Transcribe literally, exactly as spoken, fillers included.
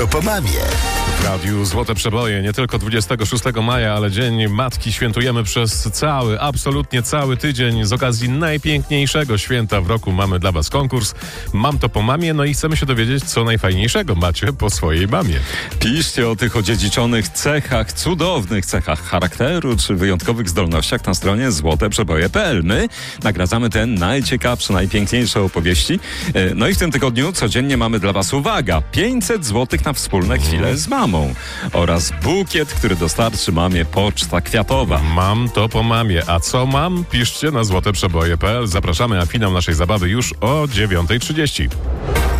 Po mamie. W radiu Złote Przeboje nie tylko dwudziestego szóstego maja, ale Dzień Matki świętujemy przez cały, absolutnie cały tydzień. Z okazji najpiękniejszego święta w roku mamy dla Was konkurs Mam to po mamie, no i chcemy się dowiedzieć, co najfajniejszego macie po swojej mamie. Piszcie o tych odziedziczonych cechach, cudownych cechach charakteru czy wyjątkowych zdolnościach na stronie złote przeboje kropka p l. My nagradzamy te najciekawsze, najpiękniejsze opowieści. No i w tym tygodniu codziennie mamy dla Was, uwaga, pięćset złotych na wspólne chwile z mamą oraz bukiet, który dostarczy mamie Poczta Kwiatowa. Mam to po mamie. A co mam? Piszcie na złote przeboje kropka p l. Zapraszamy, a finał naszej zabawy już o dziewiąta trzydzieści.